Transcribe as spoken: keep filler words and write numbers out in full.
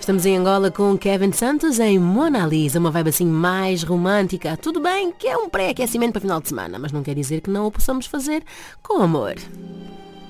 Estamos em Angola com Kevin Santos em Mona Lisa, uma vibe assim mais romântica. Tudo bem que é um pré-aquecimento para final de semana, mas não quer dizer que não o possamos fazer com amor.